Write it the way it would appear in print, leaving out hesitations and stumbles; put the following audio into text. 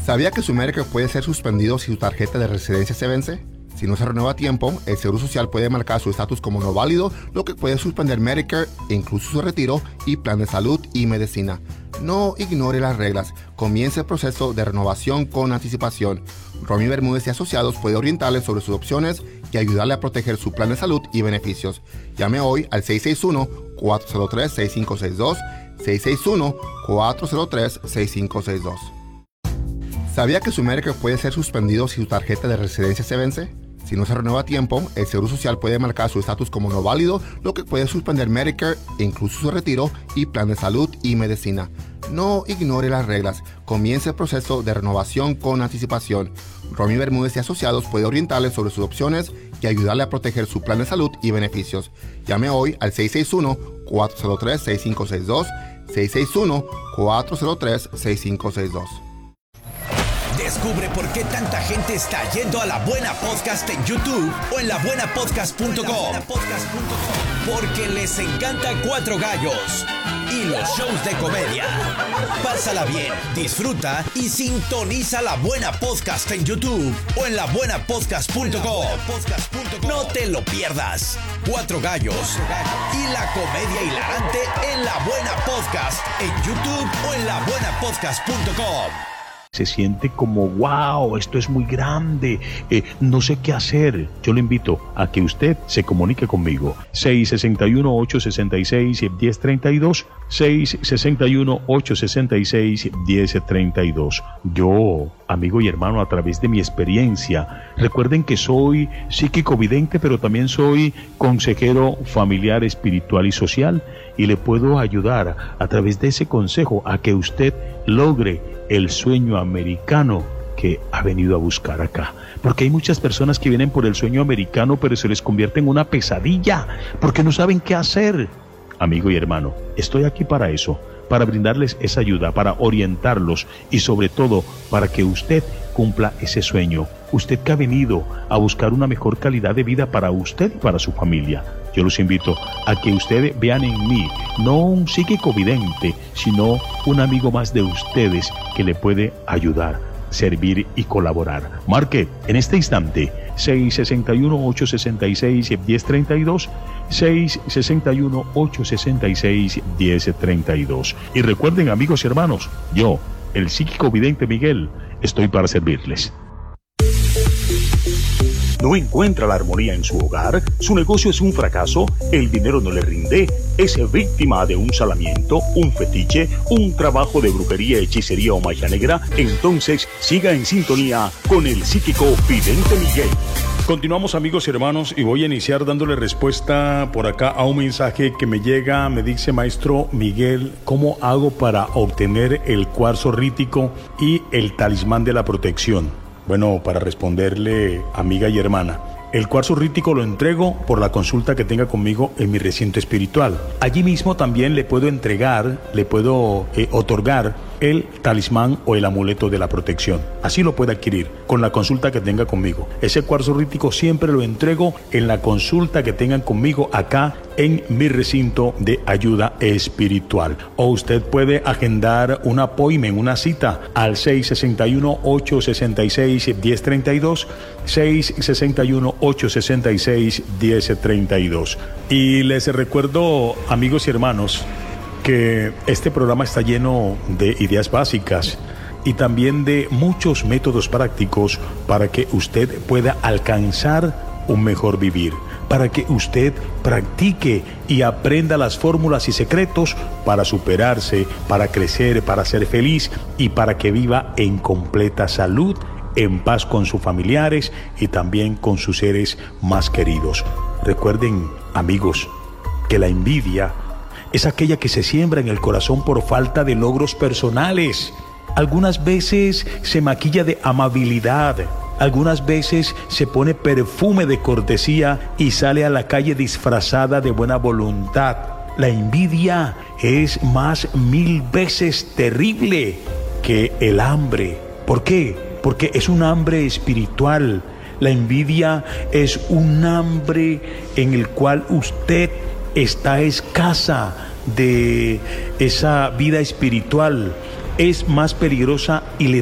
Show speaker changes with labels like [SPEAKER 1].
[SPEAKER 1] ¿Sabía que su Medicare puede ser suspendido si su tarjeta de residencia se vence? Si no se renueva a tiempo, el Seguro Social puede marcar su estatus como no válido, lo que puede suspender Medicare, incluso su retiro y plan de salud y medicina. No ignore las reglas. Comience el proceso de renovación con anticipación. Romy Bermúdez y Asociados puede orientarle sobre sus opciones y ayudarle a proteger su plan de salud y beneficios. Llame hoy al 661-403-6562, 661-403-6562. ¿Sabía que su Medicare puede ser suspendido si su tarjeta de residencia se vence? Si no se renueva a tiempo, el Seguro Social puede marcar su estatus como no válido, lo que puede suspender Medicare, incluso su retiro y plan de salud y medicina. No ignore las reglas. Comience el proceso de renovación con anticipación. Romy Bermúdez y Asociados puede orientarle sobre sus opciones y ayudarle a proteger su plan de salud y beneficios. Llame hoy al 661-403-6562, 661-403-6562.
[SPEAKER 2] Descubre por qué tanta gente está yendo a La Buena Podcast en YouTube o en labuenapodcast.com. Porque les encanta Cuatro Gallos y los shows de comedia. Pásala bien, disfruta y sintoniza La Buena Podcast en YouTube o en labuenapodcast.com. No te lo pierdas. Cuatro Gallos y la comedia hilarante en La Buena Podcast en YouTube o en labuenapodcast.com.
[SPEAKER 3] Se siente como, wow, esto es muy grande, no sé qué hacer. Yo le invito a que usted se comunique conmigo. 661-866-1032, 661-866-1032. Yo, amigo y hermano, a través de mi experiencia, recuerden que soy psíquico vidente, pero también soy consejero familiar, espiritual y social, y le puedo ayudar a través de ese consejo a que usted logre el sueño americano que ha venido a buscar acá. Porque hay muchas personas que vienen por el sueño americano, pero se les convierte en una pesadilla, porque no saben qué hacer. Amigo y hermano, estoy aquí para eso, para brindarles esa ayuda, para orientarlos y sobre todo para que usted cumpla ese sueño. Usted que ha venido a buscar una mejor calidad de vida para usted y para su familia. Yo los invito a que ustedes vean en mí, no un psíquico vidente, sino un amigo más de ustedes que le puede ayudar, servir y colaborar. Marque en este instante 661-866-1032, 661-866-1032. Y recuerden, amigos y hermanos, yo, el psíquico vidente Miguel, estoy para servirles. ¿No encuentra la armonía en su hogar? ¿Su negocio es un fracaso? ¿El dinero no le rinde? ¿Es víctima de un salamiento, un fetiche, un trabajo de brujería, hechicería o magia negra? Entonces siga en sintonía con el psíquico vidente Miguel. Continuamos, amigos y hermanos, y voy a iniciar dándole respuesta por acá a un mensaje que me llega. Me dice: maestro Miguel, ¿cómo hago para obtener el cuarzo rítico y el talismán de la protección? Bueno, para responderle, amiga y hermana, el cuarzo rítico lo entrego por la consulta que tenga conmigo en mi recinto espiritual. Allí mismo también le puedo entregar, le puedo otorgar el talismán o el amuleto de la protección. Así lo puede adquirir con la consulta que tenga conmigo. Ese cuarzo rítico siempre lo entrego en la consulta que tengan conmigo acá en mi recinto de ayuda espiritual. O usted puede agendar un appointment, una cita al 661-866-1032, 661-866-1032. Y les recuerdo, amigos y hermanos, que este programa está lleno de ideas básicas y también de muchos métodos prácticos para que usted pueda alcanzar un mejor vivir, para que usted practique y aprenda las fórmulas y secretos para superarse, para crecer, para ser feliz y para que viva en completa salud, en paz con sus familiares y también con sus seres más queridos. Recuerden, amigos, que la envidia es aquella que se siembra en el corazón por falta de logros personales. Algunas veces se maquilla de amabilidad, algunas veces se pone perfume de cortesía y sale a la calle disfrazada de buena voluntad. La envidia es más 1000 veces terrible que el hambre. ¿Por qué? Porque es un hambre espiritual. La envidia es un hambre en el cual usted está escasa de esa vida espiritual. Es más peligrosa y